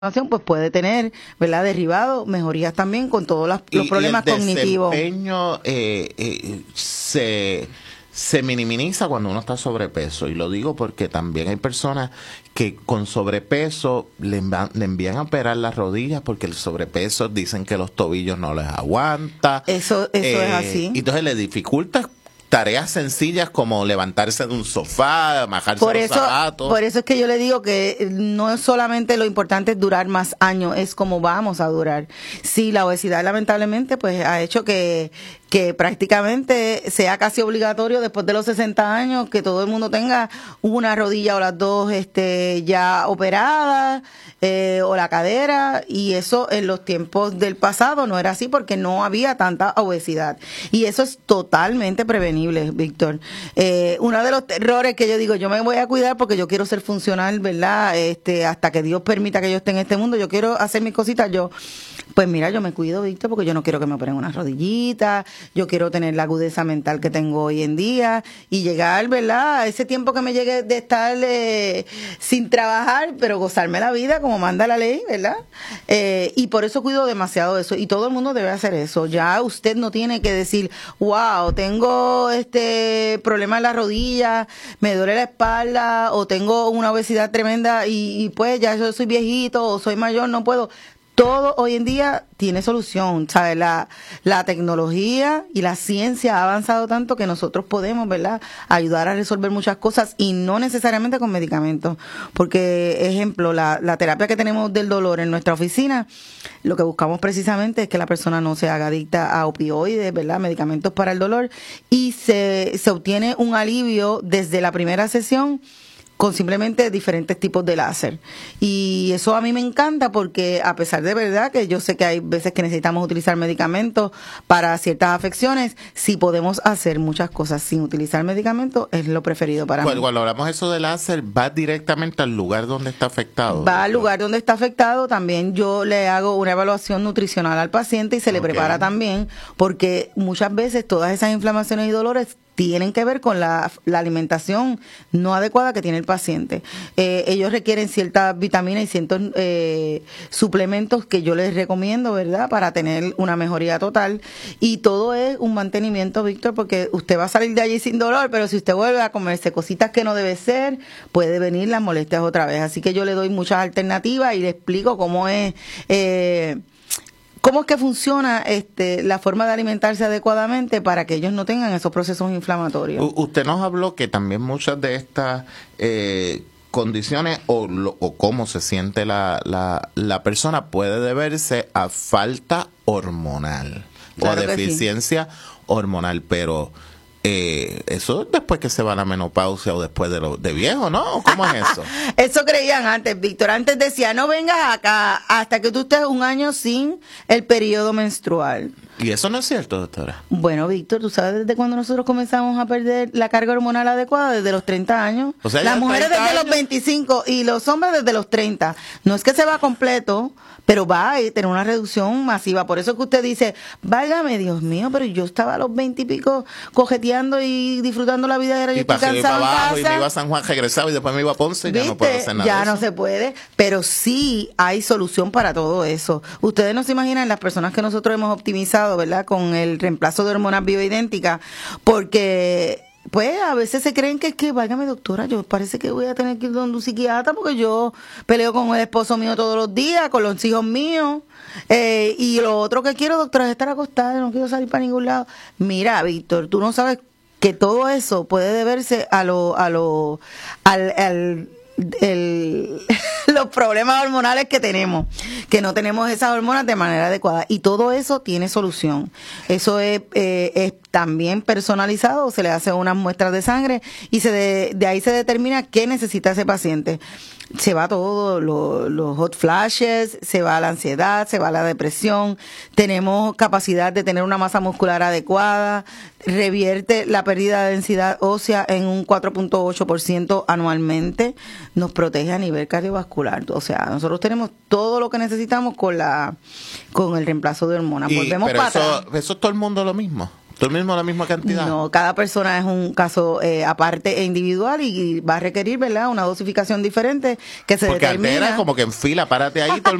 pues puede tener, ¿verdad?, derivado, mejorías también con todos los problemas cognitivos. El desempeño se minimiza cuando uno está sobrepeso, y lo digo porque también hay personas que con sobrepeso le envían a operar las rodillas porque el sobrepeso dicen que los tobillos no les aguanta. Eso es así. Entonces le dificulta tareas sencillas como levantarse de un sofá, majarse los zapatos. Por eso es que yo le digo que no solamente lo importante es durar más años, es cómo vamos a durar. Sí, la obesidad lamentablemente pues ha hecho que prácticamente sea casi obligatorio después de los 60 años que todo el mundo tenga una rodilla o las dos ya operadas, o la cadera, y eso en los tiempos del pasado no era así porque no había tanta obesidad, y eso es totalmente prevenible, Víctor. Uno de los errores que yo digo, yo me voy a cuidar porque yo quiero ser funcional, ¿verdad? Hasta que Dios permita que yo esté en este mundo, yo quiero hacer mis cositas, pues mira, yo me cuido, Víctor, porque yo no quiero que me operen unas rodillitas, yo quiero tener la agudeza mental que tengo hoy en día y llegar, ¿verdad?, a ese tiempo que me llegue de estar sin trabajar, pero gozarme la vida como manda la ley, ¿verdad? Y por eso cuido demasiado eso, y todo el mundo debe hacer eso. Ya usted no tiene que decir, wow, tengo problema en la rodilla, me duele la espalda, o tengo una obesidad tremenda y pues ya yo soy viejito o soy mayor, no puedo. Todo hoy en día tiene solución, ¿sabes? La tecnología y la ciencia ha avanzado tanto que nosotros podemos, ¿verdad?, ayudar a resolver muchas cosas, y no necesariamente con medicamentos. Porque, ejemplo, la terapia que tenemos del dolor en nuestra oficina, lo que buscamos precisamente es que la persona no se haga adicta a opioides, ¿verdad?, medicamentos para el dolor, y se obtiene un alivio desde la primera sesión con simplemente diferentes tipos de láser. Y eso a mí me encanta porque, a pesar de verdad que yo sé que hay veces que necesitamos utilizar medicamentos para ciertas afecciones, si podemos hacer muchas cosas sin utilizar medicamentos, es lo preferido para mí. Cuando hablamos eso de láser, va directamente al lugar donde está afectado. Va al lugar donde está afectado. También yo le hago una evaluación nutricional al paciente y se le prepara también, porque muchas veces todas esas inflamaciones y dolores tienen que ver con la alimentación no adecuada que tiene el paciente. Ellos requieren ciertas vitaminas y ciertos suplementos que yo les recomiendo, ¿verdad?, para tener una mejoría total. Y todo es un mantenimiento, Víctor, porque usted va a salir de allí sin dolor, pero si usted vuelve a comerse cositas que no debe ser, puede venir las molestias otra vez. Así que yo le doy muchas alternativas y le explico cómo es que funciona la forma de alimentarse adecuadamente para que ellos no tengan esos procesos inflamatorios. Usted nos habló que también muchas de estas condiciones o cómo se siente la persona puede deberse a falta hormonal, claro, o a deficiencia hormonal, pero eso después que se va a la menopausia o después de viejo, ¿no? ¿Cómo es eso? Eso creían antes, Víctor. Antes decía, no vengas acá hasta que tú estés un año sin el periodo menstrual. ¿Y eso no es cierto, doctora? Bueno, Víctor, ¿tú sabes desde cuándo nosotros comenzamos a perder la carga hormonal adecuada? Desde los 30 años. O sea, las mujeres desde los 25 y los hombres desde los 30. No es que se va completo, pero va a tener una reducción masiva. Por eso que usted dice, válgame, Dios mío, pero yo estaba a los 20 y pico cojeteando y disfrutando la vida. Yo estoy cansada en casa. Y me iba a San Juan, regresaba y después me iba a Ponce y ya no puedo hacer nada. Ya no se puede, pero sí hay solución para todo eso. Ustedes no se imaginan las personas que nosotros hemos optimizado, ¿verdad?, con el reemplazo de hormonas bioidénticas, porque pues a veces se creen que es que, válgame, doctora, yo parece que voy a tener que ir donde un psiquiatra porque yo peleo con el esposo mío todos los días, con los hijos míos, y lo otro que quiero, doctora, es estar acostada, no quiero salir para ningún lado. Mira, Víctor, tú no sabes que todo eso puede deberse los problemas hormonales que tenemos, que no tenemos esas hormonas de manera adecuada, y todo eso tiene solución. Eso es también personalizado, se le hace unas muestras de sangre y de ahí se determina qué necesita ese paciente. Se va todo, los hot flashes, se va la ansiedad, se va la depresión, tenemos capacidad de tener una masa muscular adecuada, revierte la pérdida de densidad ósea en un 4.8% anualmente, nos protege a nivel cardiovascular. O sea, nosotros tenemos todo lo que necesitamos con el reemplazo de hormonas. Volvemos pero para atrás. Eso es todo el mundo lo mismo. ¿Tú mismo la misma cantidad? No, cada persona es un caso aparte e individual y va a requerir, ¿verdad?, una dosificación diferente que se Porque determina. antes era como que en fila, párate ahí, todo el